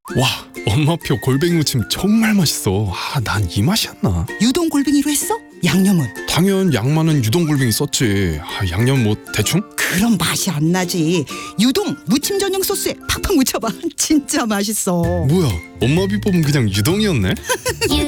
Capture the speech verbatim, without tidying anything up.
와, 엄마표 골뱅이 무침 정말 맛있어. 아, 난 이 맛이었나? 유동 골뱅이로 했어? 양념은? 당연 양만은 유동 골뱅이 썼지. 아, 양념 뭐 대충? 그럼 맛이 안 나지. 유동 무침 전용 소스에 팍팍 묻혀봐. 진짜 맛있어. 뭐야, 엄마 비법은 그냥 유동이었네?